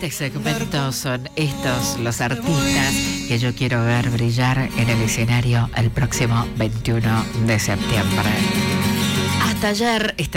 este segmento son estos los artistas que yo quiero ver brillar en el escenario el próximo 21 de septiembre. Hasta ayer